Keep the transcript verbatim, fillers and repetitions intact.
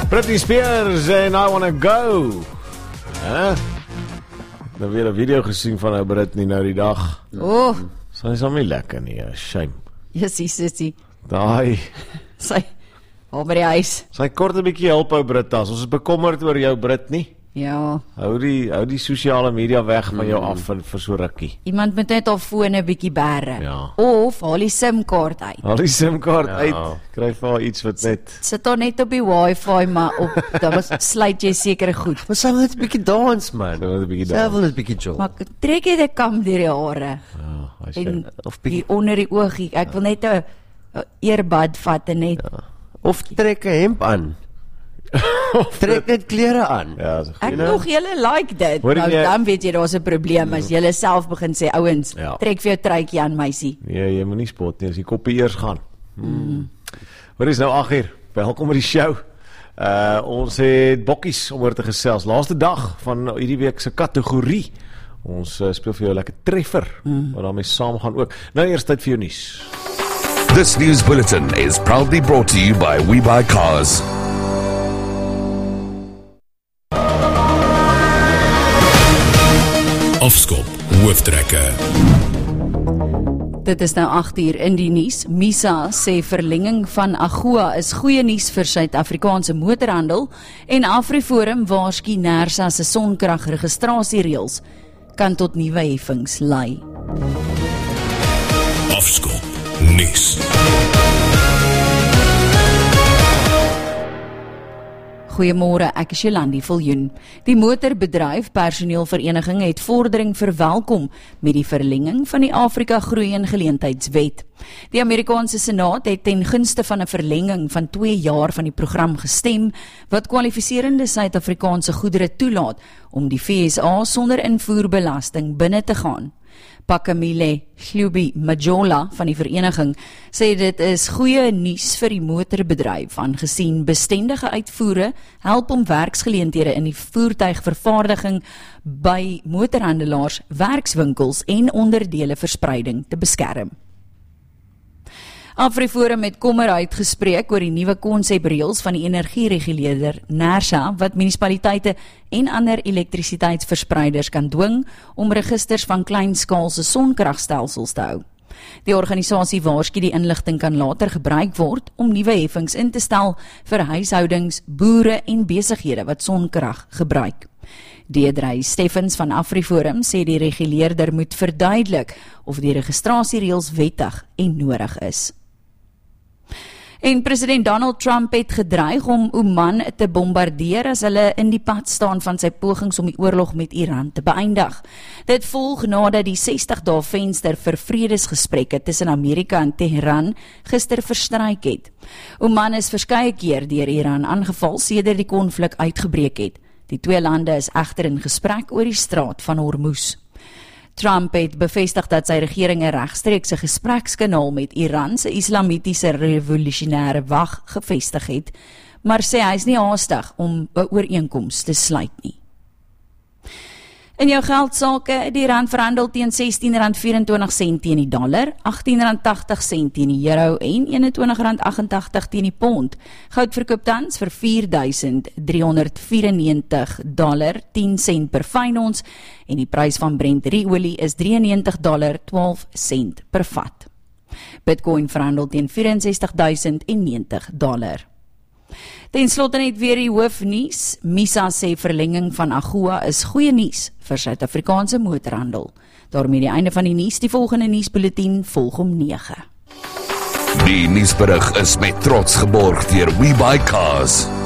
Britney Spears en I Wanna Go. Huh? Nou weer 'n video gesien van ou Britney nou die dag. Oh, Sy is al nie lekker nie, shame. jessie, sissie. Daai, Sy, al by die huis. sy kort 'n bietjie help ou Britas. Ons is bekommerd oor jou Britney. Ja, Hou die hou die sosiale media weg van jou af vir, vir so rukkie. iemand moet net al fone 'n bietjie bære. Ja. Of haal die SIM-kaart uit. Haal die SIM-kaart Ja. uit. Kry vir haar iets wat net Sit daar net op die wifi, maar op, dan was, sluit jy seker goed. Maar sy wil net 'n bietjie dans, man. Sy wil net 'n bietjie Sy dans. wil net 'n bietjie jol. Maar trek jy die kam deur die hare. Ja, as jy En Of die bietjie, onder die oogie. Ek wil net 'n 'n earbud vat en net. of trek 'n hemp aan. Trek net klere aan. Ja, so Ek nog julle like dit. Hoor Nou jy- dan weet jy daar's 'n probleem as julle self begin sê ouens, Ja. trek vir jou truitjie aan meisie. Nee, jy moet nie spot nie as die koppie eers gaan. Hmm. Wat is nou ag hier? Welkom by die show. Uh ons het bokkies om oor te gesels. Laaste dag van hierdie week se kategorie. Ons uh, speel vir jou 'n lekker treffer mm. wat daarmee saam gaan ook. Nou eers tyd vir jou nuus. This news bulletin is proudly brought to you by WeBuyCars. Afskop hooftrekke. Dit is nou agt uur in die nuus. MISA sê verlenging van AGOA is goeie nuus vir Suid-Afrikaanse motorhandel en AfriForum waarsku NERSA se sonkragregistrasiereëls kan tot nuwe heffings lei. Afskop nuus. Goeiemôre, ek is Jolandi Viljoen. Die motorbedryf personeelvereniging het vordering verwelkom met die verlenging van die Afrika Groei en Geleentheidswet. Die Amerikaanse Senaat het ten gunste van 'n verlenging van twee jaar van die program gestem wat kwalifiserende Suid-Afrikaanse goedere toelaat om die V S A sonder invoerbelasting binne te gaan. Pakamile Hlubi Majola van die vereniging sê dit is goeie nuus vir die motorbedryf aangesien bestendige uitvoere help om werksgeleenthede in die voertuigvervaardiging by motorhandelaars, werkswinkels en onderdele verspreiding te beskerm. AfriForum het kommer uitgespreek oor die nuwe konsepreëls van die energiereguleerder NERSA wat munisipaliteite en ander elektrisiteitsverspreiders kan dwing om registers van kleinskaalse sonkragstelsels te hou. Die organisasie waarsku die inligting kan later gebruik word om nuwe heffings in te stel vir huishoudings, boere en besighede wat sonkrag gebruik. Deidre Steffens van AfriForum sê die reguleerder moet verduidelik of die registrasiereëls wettig en nodig is. En president Donald Trump het gedreig om Oman te bombardeer as hulle in die pad staan van sy pogings om die oorlog met Iran te beëindig. Dit volg nadat die sestig dae venster vir vredesgesprekke tussen Amerika en Teheran gister verstryk het. Oman is verskeie keer deur Iran aangeval sedert die konflik uitgebreek het. Die twee lande is egter in gesprek oor die straat van Hormuz. Trump het bevestig dat sy regering 'n regstreekse gesprekskanaal met Iran se Islamitiese Revolusionêre Wag gevestig het, maar sê hy is nie haastig om 'n ooreenkoms te sluit nie. In jou geldsake, die rand verhandel teen sestien rand vyf-en-twintig sent teen die dollar, agttien rand tagtig sent teen die euro en eenentwintig rand agt en tagtig teen die pond. Goud verkoop tans vir vier duisend drie honderd vyf-en-negentig dollar tien sent per fyn ons en die prys van Brent olie is drie en negentig dollar twaalf sent per vat. Bitcoin verhandel teen vyf en ses duisend negentig dollar. Ten slotte net weer die hoofnuus. MISA sê verlenging van AGOA is goeie nuus vir Suid-Afrikaanse motorhandel. Daarmee die einde van die nuus. Die volgende nuusbulletin volg om nege. Die nuusberig is met trots geborg deur WeBuyCars.